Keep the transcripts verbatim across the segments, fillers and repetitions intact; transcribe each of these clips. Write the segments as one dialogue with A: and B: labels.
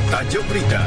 A: Tajuk berita.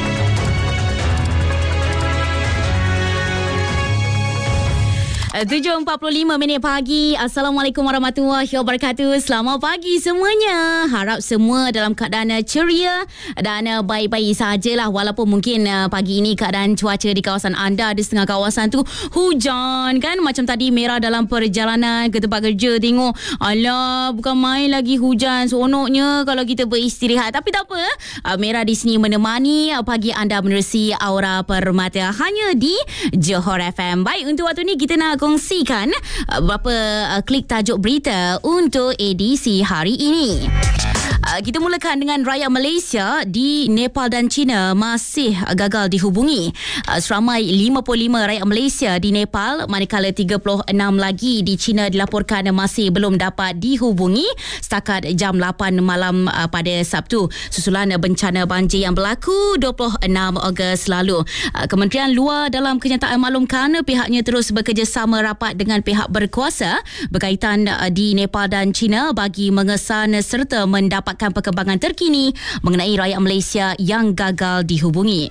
B: tujuh empat puluh lima minit pagi. Assalamualaikum warahmatullahi wabarakatuh. Selamat pagi semuanya. Harap semua dalam keadaan ceria dan baik-baik sajalah. Walaupun mungkin pagi ini keadaan cuaca di kawasan anda, di setengah kawasan tu hujan kan. Macam tadi Merah dalam perjalanan ke tempat kerja tengok, alah bukan main lagi hujan. Seronoknya kalau kita beristirahat. Tapi tak apa, Merah di sini menemani pagi anda menerusi Aura Permata hanya di Johor F M. Baik, untuk waktu ni kita nak kongsikan uh, beberapa uh, klik tajuk berita untuk edisi hari ini. Uh, kita mulakan dengan rakyat Malaysia di Nepal dan China masih gagal dihubungi. Uh, seramai lima puluh lima rakyat Malaysia di Nepal, manakala tiga puluh enam lagi di China dilaporkan masih belum dapat dihubungi setakat jam lapan malam uh, pada Sabtu susulan bencana banjir yang berlaku dua puluh enam Ogos lalu. Uh, Kementerian Luar dalam kenyataan maklumkan pihaknya terus bekerjasama rapat dengan pihak berkuasa berkaitan uh, di Nepal dan China bagi mengesan serta mendapatkan perkembangan terkini mengenai rakyat Malaysia yang gagal dihubungi.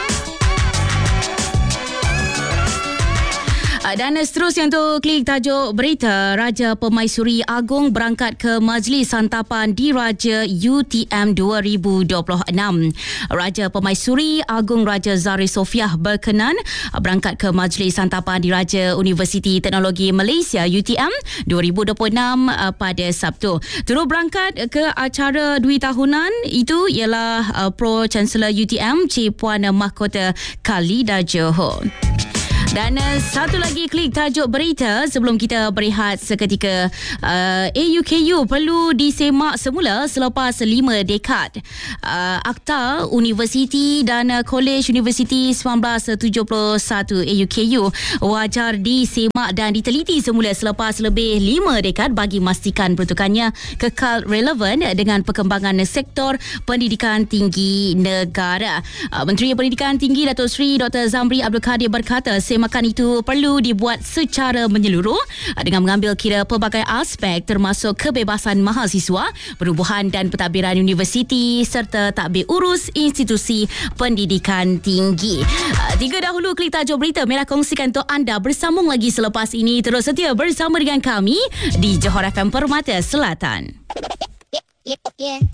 B: Dan seterusnya untuk klik tajuk berita, Raja Permaisuri Agong berangkat ke Majlis Santapan Diraja U T M dua ribu dua puluh enam. Raja Permaisuri Agong Raja Zahri Sofiah berkenan berangkat ke Majlis Santapan Diraja Universiti Teknologi Malaysia U T M dua ribu dua puluh enam pada Sabtu. Turut berangkat ke acara dui tahunan itu ialah Pro Chancellor U T M Cik Puan Mahkota Khalida Johor. Dan uh, satu lagi klik tajuk berita sebelum kita berehat seketika. uh, A U K U perlu disemak semula selepas lima dekad. uh, Akta Universiti dan uh, College Universiti seribu sembilan ratus tujuh puluh satu A U K U wajar disemak dan diteliti semula selepas lebih lima dekad bagi memastikan peruntukannya kekal relevan dengan perkembangan sektor pendidikan tinggi negara. uh, Menteri Pendidikan Tinggi Datuk Seri Doktor Zamri Abdul Kadir berkata semakan itu perlu dibuat secara menyeluruh dengan mengambil kira pelbagai aspek termasuk kebebasan mahasiswa, perubahan dan pentadbiran universiti serta tadbir urus institusi pendidikan tinggi. Tiga dahulu klik tajuk berita Merah kongsikan untuk anda. Bersambung lagi selepas ini. Terus setia bersama dengan kami di Johor F M Permata Selatan.